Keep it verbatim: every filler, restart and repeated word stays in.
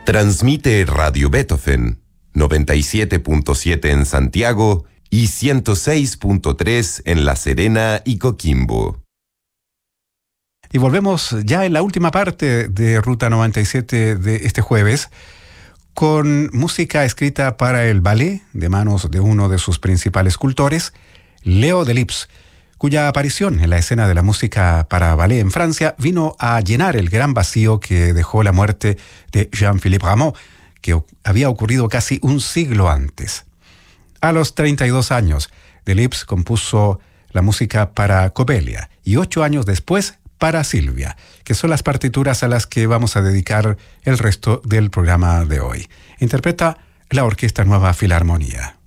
Transmite Radio Beethoven, noventa y siete punto siete en Santiago y ciento seis punto tres en La Serena y Coquimbo. Y volvemos ya en la última parte de Ruta noventa y siete de este jueves, con música escrita para el ballet de manos de uno de sus principales escultores, Leo Delibes, cuya aparición en la escena de la música para ballet en Francia vino a llenar el gran vacío que dejó la muerte de Jean-Philippe Rameau, que había ocurrido casi un siglo antes. A los treinta y dos años, Delibes compuso la música para Coppelia y ocho años después para Silvia, que son las partituras a las que vamos a dedicar el resto del programa de hoy. Interpreta la Orquesta Nueva Filarmonía.